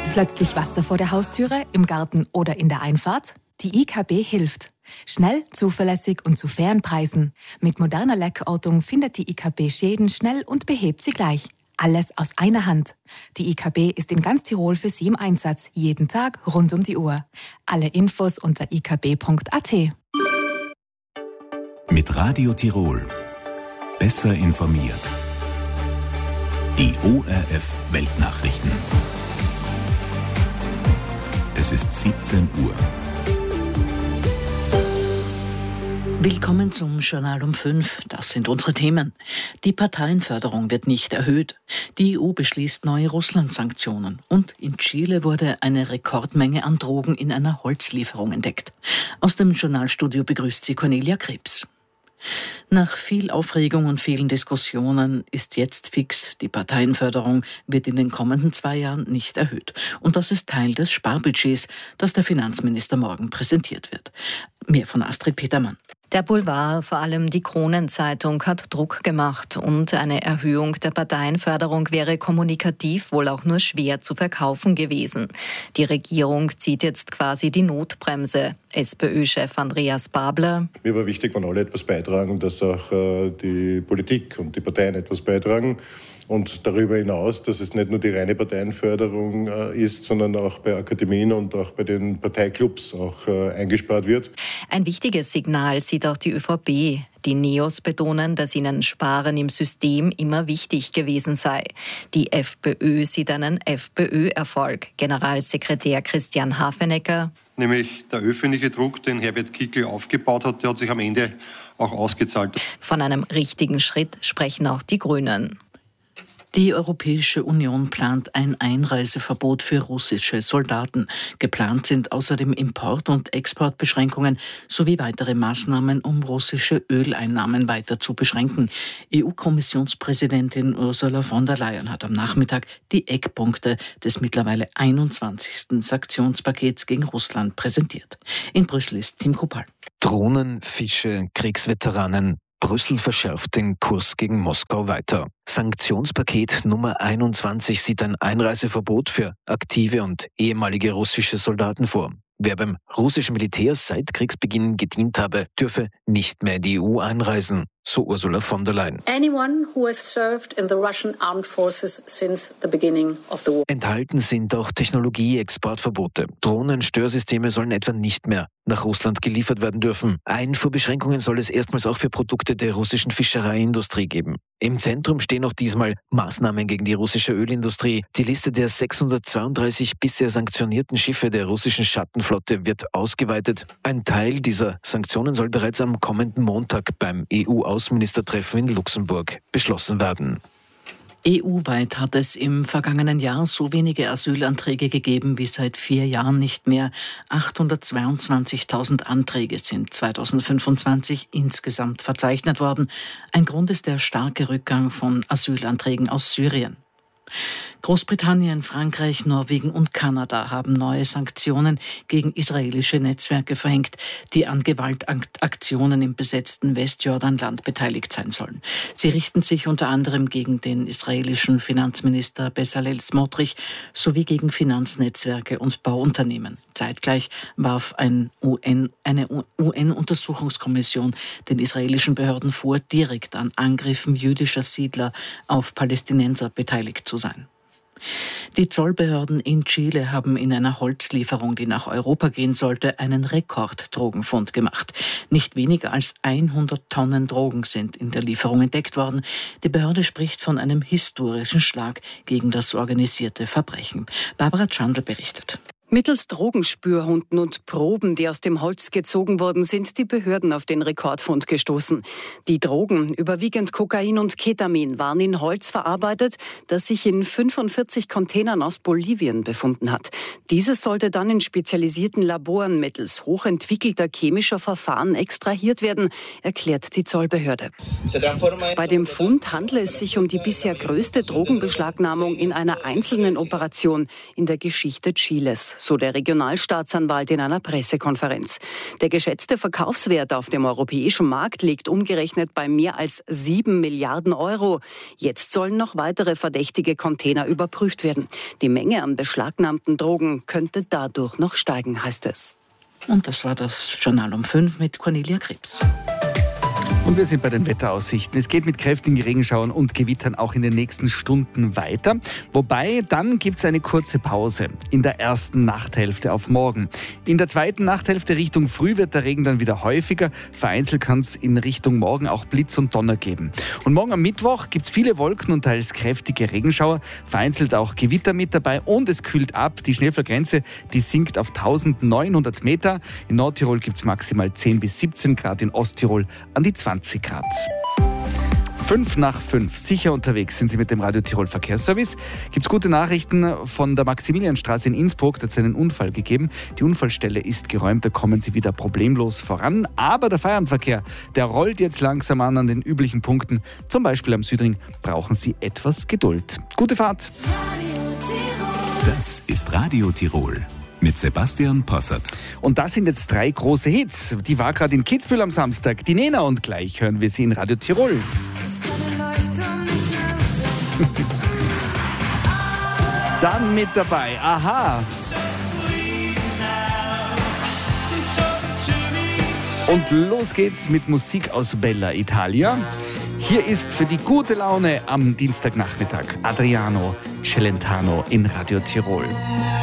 Plötzlich Wasser vor der Haustüre, im Garten oder in der Einfahrt? Die IKB hilft. Schnell, zuverlässig und zu fairen Preisen. Mit moderner Leckortung findet die IKB Schäden schnell und behebt sie gleich. Alles aus einer Hand. Die IKB ist in ganz Tirol für Sie im Einsatz. Jeden Tag, rund um die Uhr. Alle Infos unter ikb.at. Mit Radio Tirol. Besser informiert. Die ORF Weltnachrichten. Es ist 17 Uhr. Willkommen zum Journal um 5. Das sind unsere Themen. Die Parteienförderung wird nicht erhöht. Die EU beschließt neue Russland-Sanktionen. Und in Chile wurde eine Rekordmenge an Drogen in einer Holzlieferung entdeckt. Aus dem Journalstudio begrüßt sie Cornelia Krebs. Nach viel Aufregung und vielen Diskussionen ist jetzt fix, die Parteienförderung wird in den kommenden 2 Jahren nicht erhöht. Und das ist Teil des Sparbudgets, das der Finanzminister morgen präsentiert wird. Mehr von Astrid Petermann. Der Boulevard, vor allem die Kronenzeitung, hat Druck gemacht und eine Erhöhung der Parteienförderung wäre kommunikativ wohl auch nur schwer zu verkaufen gewesen. Die Regierung zieht jetzt quasi die Notbremse. SPÖ-Chef Andreas Babler. Mir war wichtig, wenn alle etwas beitragen, dass auch die Politik und die Parteien etwas beitragen. Und darüber hinaus, dass es nicht nur die reine Parteienförderung ist, sondern auch bei Akademien und auch bei den Parteiklubs auch eingespart wird. Ein wichtiges Signal sieht auch die ÖVP. Die Neos betonen, dass ihnen Sparen im System immer wichtig gewesen sei. Die FPÖ sieht einen FPÖ-Erfolg. Generalsekretär Christian Hafenecker. Nämlich der öffentliche Druck, den Herbert Kickl aufgebaut hat, der hat sich am Ende auch ausgezahlt. Von einem richtigen Schritt sprechen auch die Grünen. Die Europäische Union plant ein Einreiseverbot für russische Soldaten. Geplant sind außerdem Import- und Exportbeschränkungen sowie weitere Maßnahmen, um russische Öleinnahmen weiter zu beschränken. EU-Kommissionspräsidentin Ursula von der Leyen hat am Nachmittag die Eckpunkte des mittlerweile 21. Sanktionspakets gegen Russland präsentiert. In Brüssel ist Tim Kupal. Drohnen, Fische, Kriegsveteranen. Brüssel verschärft den Kurs gegen Moskau weiter. Sanktionspaket Nummer 21 sieht ein Einreiseverbot für aktive und ehemalige russische Soldaten vor. Wer beim russischen Militär seit Kriegsbeginn gedient habe, dürfe nicht mehr in die EU einreisen, so Ursula von der Leyen. Anyone who has served in the Russian armed forces since the beginning of the war. Enthalten sind auch Technologie-Exportverbote. Drohnen-Störsysteme sollen etwa nicht mehr nach Russland geliefert werden dürfen. Einfuhrbeschränkungen soll es erstmals auch für Produkte der russischen Fischereiindustrie geben. Im Zentrum stehen auch diesmal Maßnahmen gegen die russische Ölindustrie. Die Liste der 632 bisher sanktionierten Schiffe der russischen Schattenflotte wird ausgeweitet. Ein Teil dieser Sanktionen soll bereits am kommenden Montag beim EU-Außenministertreffen in Luxemburg beschlossen werden. EU-weit hat es im vergangenen Jahr so wenige Asylanträge gegeben wie seit 4 Jahren nicht mehr. 822.000 Anträge sind 2025 insgesamt verzeichnet worden. Ein Grund ist der starke Rückgang von Asylanträgen aus Syrien. Großbritannien, Frankreich, Norwegen und Kanada haben neue Sanktionen gegen israelische Netzwerke verhängt, die an Gewaltaktionen im besetzten Westjordanland beteiligt sein sollen. Sie richten sich unter anderem gegen den israelischen Finanzminister Bezalel Smotrich sowie gegen Finanznetzwerke und Bauunternehmen. Zeitgleich warf eine UN-Untersuchungskommission den israelischen Behörden vor, direkt an Angriffen jüdischer Siedler auf Palästinenser beteiligt zu sein. Die Zollbehörden in Chile haben in einer Holzlieferung, die nach Europa gehen sollte, einen Rekorddrogenfund gemacht. Nicht weniger als 100 Tonnen Drogen sind in der Lieferung entdeckt worden. Die Behörde spricht von einem historischen Schlag gegen das organisierte Verbrechen. Barbara Chandler berichtet. Mittels Drogenspürhunden und Proben, die aus dem Holz gezogen wurden, sind die Behörden auf den Rekordfund gestoßen. Die Drogen, überwiegend Kokain und Ketamin, waren in Holz verarbeitet, das sich in 45 Containern aus Bolivien befunden hat. Dieses sollte dann in spezialisierten Laboren mittels hochentwickelter chemischer Verfahren extrahiert werden, erklärt die Zollbehörde. Bei dem Fund handle es sich um die bisher größte Drogenbeschlagnahmung in einer einzelnen Operation in der Geschichte Chiles. so der Regionalstaatsanwalt in einer Pressekonferenz. Der geschätzte Verkaufswert auf dem europäischen Markt liegt umgerechnet bei mehr als 7 Milliarden Euro. Jetzt sollen noch weitere verdächtige Container überprüft werden. Die Menge an beschlagnahmten Drogen könnte dadurch noch steigen, heißt es. Und das war das Journal um 5 mit Cornelia Krebs. Und wir sind bei den Wetteraussichten. Es geht mit kräftigen Regenschauern und Gewittern auch in den nächsten Stunden weiter. Wobei, dann gibt es eine kurze Pause in der ersten Nachthälfte auf morgen. In der zweiten Nachthälfte Richtung Früh wird der Regen dann wieder häufiger. Vereinzelt kann es in Richtung Morgen auch Blitz und Donner geben. Und morgen am Mittwoch gibt es viele Wolken und teils kräftige Regenschauer. Vereinzelt auch Gewitter mit dabei und es kühlt ab. Die Schneefallgrenze, die sinkt auf 1900 Meter. In Nordtirol gibt es maximal 10 bis 17 Grad, in Osttirol an die 20 Grad. 5 nach 5. Sicher unterwegs sind Sie mit dem Radio Tirol Verkehrsservice. Gibt es gute Nachrichten von der Maximilianstraße in Innsbruck. Da hat es einen Unfall gegeben. Die Unfallstelle ist geräumt, da kommen Sie wieder problemlos voran. Aber der Feierabendverkehr, der rollt jetzt langsam an den üblichen Punkten. Zum Beispiel am Südring brauchen Sie etwas Geduld. Gute Fahrt! Das ist Radio Tirol. Mit Sebastian Possert. Und das sind jetzt 3 große Hits. Die war gerade in Kitzbühel am Samstag, die Nena, und gleich hören wir sie in Radio Tirol. Dann mit dabei, Aha. Und los geht's mit Musik aus Bella Italia. Hier ist für die gute Laune am Dienstagnachmittag Adriano Celentano in Radio Tirol.